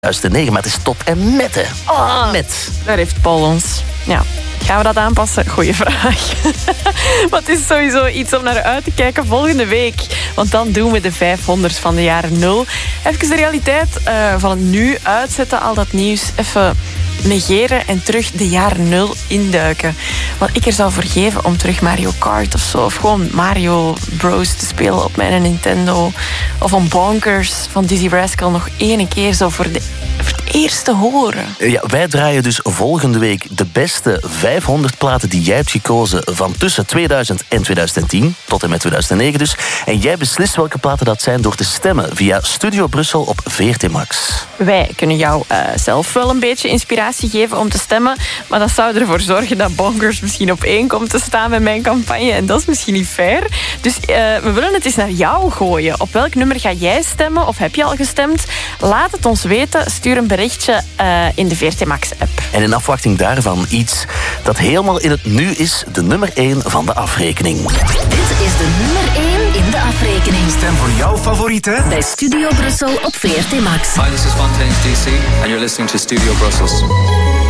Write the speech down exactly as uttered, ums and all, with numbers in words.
tweeduizend negen, maar het is tot en met, hè. Oh, met. Daar heeft Paul ons. Ja. Gaan we dat aanpassen? Goeie vraag. Maar het is sowieso iets om naar uit te kijken volgende week. Want dan doen we de vijfhonderd van de jaren nul. Even de realiteit uh, van het nu uitzetten, al dat nieuws. Even negeren en terug de jaren nul induiken. Wat ik er zou voor geven om terug Mario Kart of zo. Of gewoon Mario Bros te spelen op mijn Nintendo. Of om Bonkers van Dizzy Rascal nog één keer zo voor, de, voor het eerste horen. Ja, wij draaien dus volgende week de beste vijfhonderd platen die jij hebt gekozen van tussen tweeduizend en tweeduizend tien, tot en met tweeduizend negen dus. En jij beslist welke platen dat zijn door te stemmen via Studio Brussel op V R T Max. Wij kunnen jou uh, zelf wel een beetje inspiratie geven om te stemmen, maar dat zou ervoor zorgen dat Bonkers misschien op één komt te staan met mijn campagne en dat is misschien niet fair. Dus uh, we willen het eens naar jou gooien. Op welk nummer ga jij stemmen of heb je al gestemd? Laat het ons weten. Stuur een berichtje uh, in de V R T Max-app. En in afwachting daarvan iets dat helemaal in het nu is, de nummer één van de afrekening. Dit is de nummer één in de afrekening. Stem voor jouw favorieten bij Studio Brussel op V R T Max. Hi, this is Fontaine D C and you're listening to Studio Brussels.